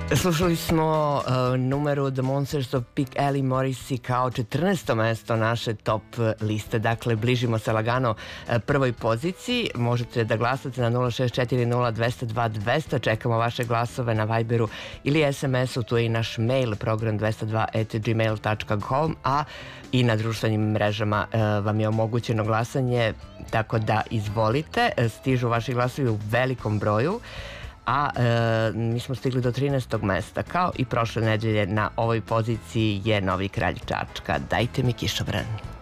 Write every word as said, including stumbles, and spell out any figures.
Slušali smo uh, numeru The Monsters of Pig Alley Morrissey kao četrnaesto mesto naše top liste. Dakle, bližimo se lagano uh, prvoj poziciji. Možete da glasate na nula šest četiri nula dva zero dva dva zero zero. Čekamo vaše glasove na Viberu ili es em esu. Tu je i naš mail program dvesta dva at gmail dot com, a i na društvenim mrežama uh, vam je omogućeno glasanje, tako da izvolite. Stižu vaši glasovi u velikom broju. A e, mi smo stigli do trinaestog mesta. Kao i prošle nedelje na ovoj poziciji je novi kralj Čačka. Dajte mi kišobran.